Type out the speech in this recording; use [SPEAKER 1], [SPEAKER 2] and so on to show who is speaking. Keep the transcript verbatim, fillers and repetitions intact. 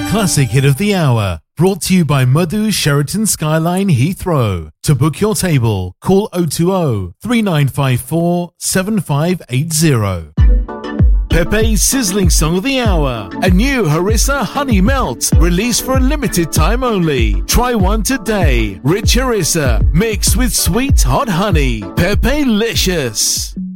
[SPEAKER 1] Classic Hit of the Hour, brought to you by Madhu Sheraton Skyline Heathrow. To book your table, call oh two oh, three nine five four, seven five eight oh. Pepe's Sizzling Song of the Hour, a new Harissa Honey Melt, released for a limited time only. Try one today. Rich Harissa, mixed with sweet hot honey. Pepe-licious.